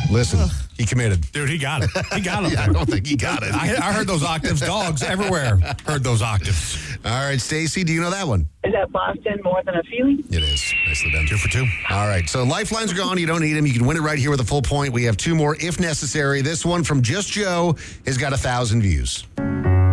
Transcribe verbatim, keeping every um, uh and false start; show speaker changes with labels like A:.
A: Listen, he committed.
B: Dude, he got it. He got it.
A: Yeah, I don't think he got it.
B: I, I heard those octaves. Dogs everywhere heard those octaves.
A: All right, Stacy, do you know that one?
C: Is that Boston more than a feeling?
A: It is. Nicely done.
B: Two for two.
A: All right, so lifelines are gone. You don't need them. You can win it right here with a full point. We have two more if necessary. This one from Just Joe has got a thousand views.